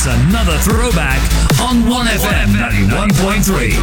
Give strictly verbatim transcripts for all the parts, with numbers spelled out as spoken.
Another throwback on one F M ninety-one point three.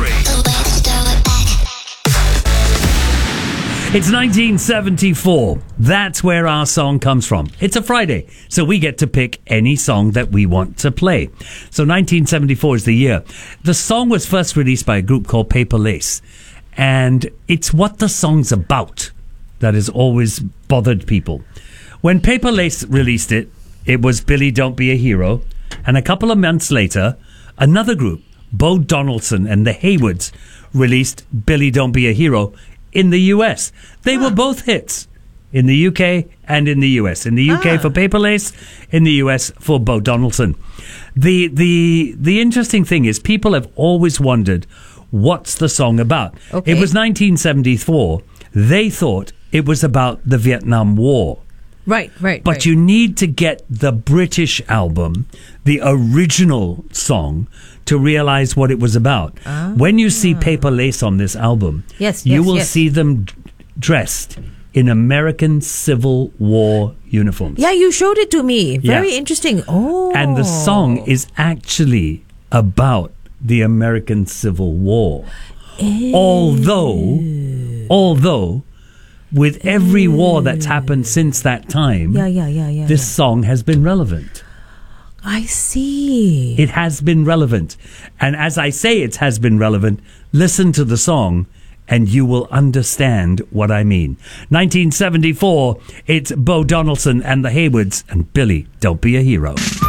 It's nineteen seventy-four. That's where our song comes from. It's a Friday, so we get to pick any song that we want to play. So nineteen seventy-four is the year. The song was first released by a group called Paper Lace, and it's what the song's about that has always bothered people. When Paper Lace released it, it was Billy Don't Be a Hero, and a couple of months later, another group, Bo Donaldson and the Haywoods, released Billy Don't Be a Hero in the U S. They ah. were both hits in the U K and in the U S. In the U K ah. for Paper Lace, in the U S for Bo Donaldson. The the the interesting thing is people have always wondered, what's the song about? Okay. It was nineteen seventy-four. They thought it was about the Vietnam War. Right, right, But right. you need to get the British album, the original song, to realize what it was about. Ah. When you see Paper Lace on this album, yes, you yes, will yes. see them d- dressed in American Civil War uniforms. Yeah, you showed it to me. Very yeah. interesting. Oh. And the song is actually about the American Civil War. Ew. Although, although... with every war that's happened since that time, yeah, yeah, yeah, yeah, this yeah. song has been relevant. I see. It has been relevant. And as I say it has been relevant, listen to the song and you will understand what I mean. nineteen seventy-four, it's Bo Donaldson and the Haywoods and Billy, Don't Be a Hero.